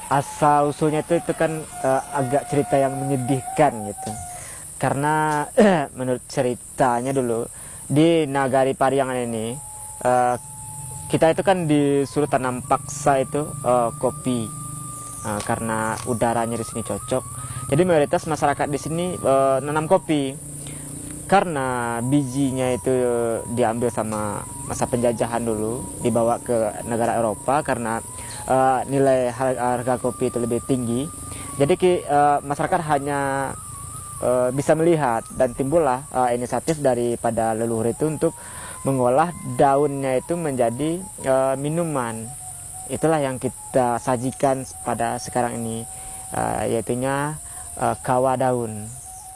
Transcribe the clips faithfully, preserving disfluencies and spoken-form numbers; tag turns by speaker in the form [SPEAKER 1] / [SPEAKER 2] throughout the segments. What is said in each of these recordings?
[SPEAKER 1] asal usulnya itu itu kan uh, agak cerita yang menyedihkan gitu. Karena menurut ceritanya dulu di Nagari Pariangan ini uh, kita itu kan disuruh tanam paksa itu uh, kopi uh, karena udaranya di sini cocok. Jadi mayoritas masyarakat di sini uh, nanam kopi karena bijinya itu diambil sama masa penjajahan dulu, dibawa ke negara Eropa karena uh, nilai harga, harga kopi itu lebih tinggi. Jadi uh, masyarakat hanya uh, bisa melihat dan timbullah uh, inisiatif daripada leluhur itu untuk mengolah daunnya itu menjadi uh, minuman. Itulah yang kita sajikan pada sekarang ini, uh, yaitunya uh, kawah daun.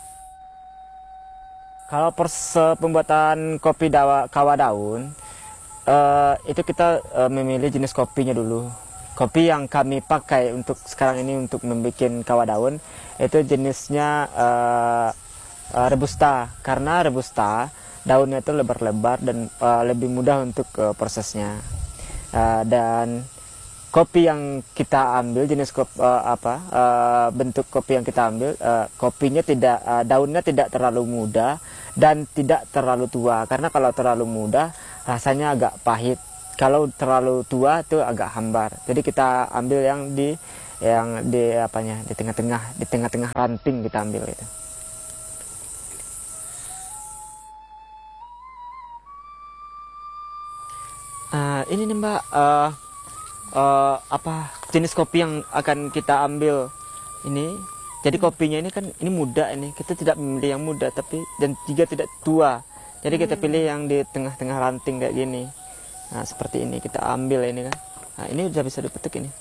[SPEAKER 1] Kalau proses pembuatan kopi dawa, kawah daun, uh, itu kita uh, memilih jenis kopinya dulu. Kopi yang kami pakai untuk sekarang ini untuk membuat kawah daun, itu jenisnya uh, uh, Robusta. Karena Robusta, daunnya itu lebar-lebar dan uh, lebih mudah untuk uh, prosesnya. Uh, dan kopi yang kita ambil, jenis kopi, uh, apa uh, bentuk kopi yang kita ambil, uh, kopinya tidak, uh, daunnya tidak terlalu muda dan tidak terlalu tua. Karena kalau terlalu muda rasanya agak pahit, kalau terlalu tua itu agak hambar. Jadi kita ambil yang di yang di apanya di tengah-tengah di tengah-tengah ranting kita ambil itu. Uh, ini nih Mbak. Uh, Uh, apa jenis kopi yang akan kita ambil ini. Jadi kopinya ini kan ini muda, ini kita tidak memilih yang muda tapi dan juga tidak tua. Jadi kita pilih yang di tengah-tengah ranting kayak gini. Nah seperti ini kita ambil ini kan. Nah ini udah bisa dipetik ini.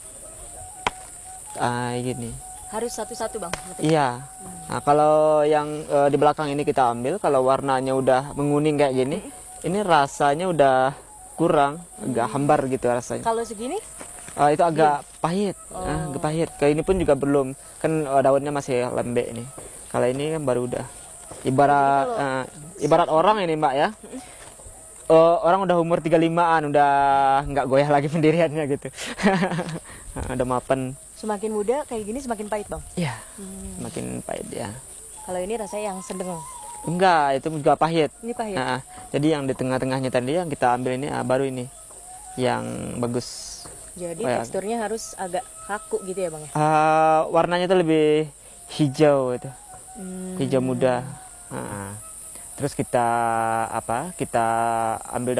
[SPEAKER 1] Ah gini.
[SPEAKER 2] Harus satu-satu bang?
[SPEAKER 1] Iya. Nah kalau yang uh, di belakang ini kita ambil, kalau warnanya udah menguning kayak gini, ini rasanya udah kurang, agak hambar gitu rasanya.
[SPEAKER 2] Kalau segini?
[SPEAKER 1] Uh, itu agak pahit, oh. uh, agak pahit. Kayak ini pun juga belum, kan uh, daunnya masih lembek ini. Kalau ini kan baru udah. Ibarat uh, ibarat orang ini Mbak ya. Uh, orang udah umur tiga puluh limaan, udah nggak goyah lagi pendiriannya gitu. Udah mapan.
[SPEAKER 2] Semakin muda kayak gini semakin pahit bang?
[SPEAKER 1] Iya,
[SPEAKER 2] hmm.
[SPEAKER 1] semakin pahit ya.
[SPEAKER 2] Kalau ini rasanya yang sedang?
[SPEAKER 1] Enggak, itu juga pahit.
[SPEAKER 2] Ini pahit?
[SPEAKER 1] Nah, jadi yang di tengah-tengahnya tadi yang kita ambil ini, ah, baru ini yang bagus.
[SPEAKER 2] Jadi oh, teksturnya ya. Harus agak kaku gitu ya bang ya?
[SPEAKER 1] Uh, warnanya tuh lebih hijau itu, hmm. hijau muda. Nah, terus kita apa? Kita ambil